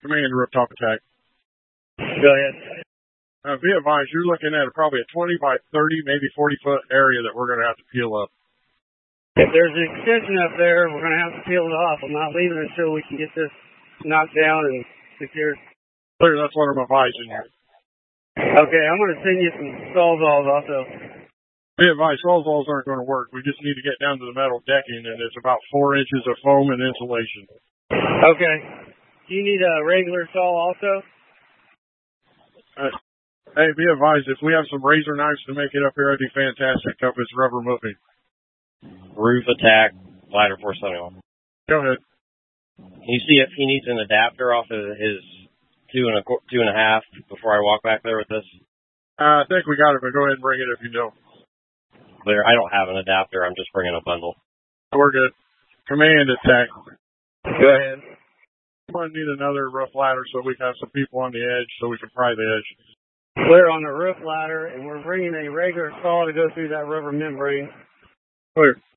Command rooftop attack. Go ahead. Be advised, you're looking at probably a 20 by 30, maybe 40-foot area that we're going to have to peel up. If there's an extension up there, we're going to have to peel it off. I'm not leaving until we can get this knocked down and secured. Clear, that's what I'm advising you. Okay, I'm going to send you some Sawzalls also. Be advised, Sawzalls aren't going to work. We just need to get down to the metal decking, and it's about 4 inches of foam and insulation. Okay. Do you need a regular saw also? Hey, be advised, if we have some razor knives to make it up here, that'd be fantastic. Up it's rubber moving. Roof attack, ladder 471. Go ahead. Can you see if he needs an adapter off of his 2.5 before I walk back there with this? I think we got it, but go ahead and bring it if you know. Clear. I don't have an adapter. I'm just bringing a bundle. We're good. Command attack. Go ahead. I'm going to need another rough ladder so we can have some people on the edge so we can pry the edge. Clear on the roof ladder, and we're bringing a regular saw to go through that rubber membrane. Clear.